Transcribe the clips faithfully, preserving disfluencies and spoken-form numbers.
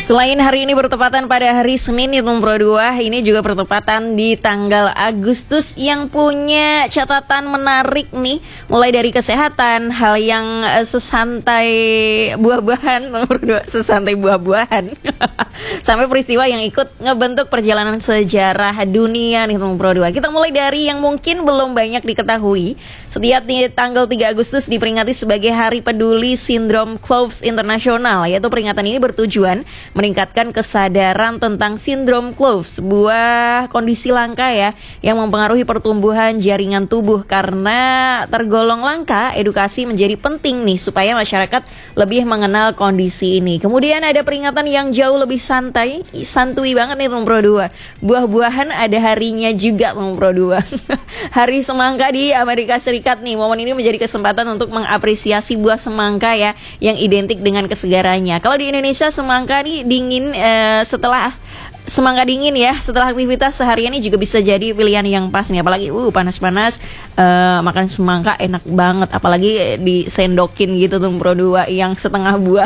Selain hari ini bertepatan pada hari Senin Hitung Pro dua, ini juga bertepatan di tanggal Agustus yang punya catatan menarik nih. Mulai dari kesehatan, hal yang uh, sesantai buah-buahan, nomor dua, sesantai buah-buahan sampai peristiwa yang ikut ngebentuk perjalanan sejarah dunia nih Hitung Pro dua. Kita mulai dari yang mungkin belum banyak diketahui. Setiap di tanggal tiga Agustus diperingati sebagai Hari Peduli Sindrom Cloves Internasional, yaitu peringatan ini bertujuan meningkatkan kesadaran tentang sindrom Cloves, sebuah kondisi langka ya yang mempengaruhi pertumbuhan jaringan tubuh. Karena tergolong langka, edukasi menjadi penting nih supaya masyarakat lebih mengenal kondisi ini. Kemudian ada peringatan yang jauh lebih santai, santuy banget nih Tung Pro dua. Buah-buahan ada harinya juga Tung Pro dua. Hari semangka di Amerika Serikat nih. Momen ini menjadi kesempatan untuk mengapresiasi buah semangka ya yang identik dengan kesegarannya. Kalau di Indonesia semangka nih dingin eh, setelah semangka dingin ya, setelah aktivitas seharian ini juga bisa jadi pilihan yang pas nih. Apalagi uh panas-panas uh, makan semangka enak banget, apalagi disendokin gitu tuh Pro dua yang setengah buah.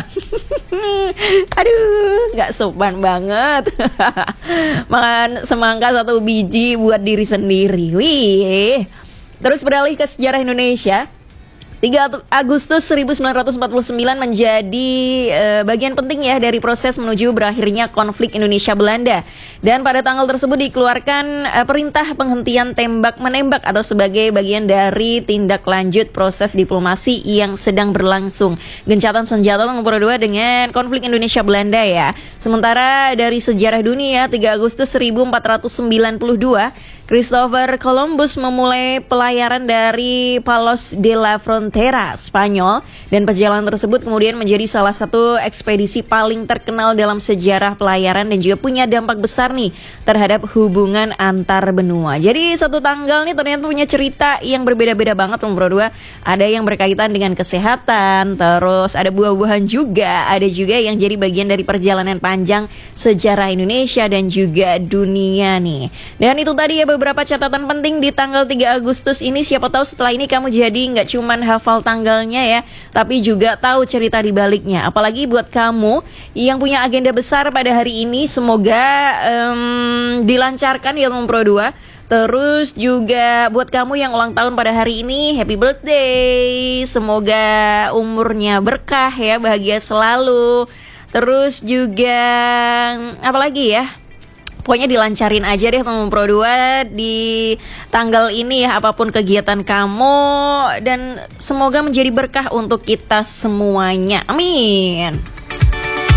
Aduh, nggak sopan banget. Makan semangka satu biji buat diri sendiri. Wih. Terus beralih ke sejarah Indonesia. tiga Agustus seribu sembilan ratus empat puluh sembilan menjadi uh, bagian penting ya dari proses menuju berakhirnya konflik Indonesia-Belanda. Dan pada tanggal tersebut dikeluarkan uh, perintah penghentian tembak-menembak atau sebagai bagian dari tindak lanjut proses diplomasi yang sedang berlangsung. Gencatan senjata nomor dua dengan konflik Indonesia-Belanda ya. Sementara dari sejarah dunia, tiga Agustus seribu empat ratus sembilan puluh dua, Christopher Columbus memulai pelayaran dari Palos de la Frontera, Spanyol, dan perjalanan tersebut kemudian menjadi salah satu ekspedisi paling terkenal dalam sejarah pelayaran dan juga punya dampak besar nih terhadap hubungan antar benua. Jadi satu tanggal nih ternyata punya cerita yang berbeda-beda banget Bro dua. Ada yang berkaitan dengan kesehatan, terus ada buah-buahan juga, ada juga yang jadi bagian dari perjalanan panjang sejarah Indonesia dan juga dunia nih. Dan itu tadi ya beberapa catatan penting di tanggal tiga Agustus ini. Siapa tahu setelah ini kamu jadi nggak cuman hafal tanggalnya ya, tapi juga tahu cerita di baliknya. Apalagi buat kamu yang punya agenda besar pada hari ini, semoga um, dilancarkan ya Pro dua. Terus juga buat kamu yang ulang tahun pada hari ini, happy birthday. Semoga umurnya berkah ya, bahagia selalu. Terus juga apalagi ya, pokoknya dilancarin aja deh teman Pro dua di tanggal ini ya, apapun kegiatan kamu, dan semoga menjadi berkah untuk kita semuanya. Amin.